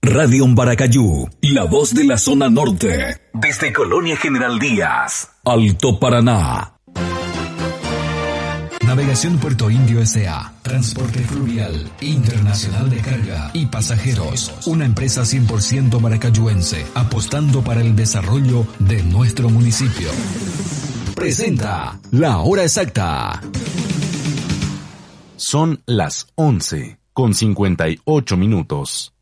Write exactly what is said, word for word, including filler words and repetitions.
Radio Umbaracayú, la voz de la zona norte. Desde Colonia General Díaz, Alto Paraná. Navegación Puerto Indio S A Transporte fluvial, internacional de carga y pasajeros. Una empresa cien por ciento maracayuense, apostando para el desarrollo de nuestro municipio. Presenta la hora exacta. Son las once con cincuenta y ocho minutos.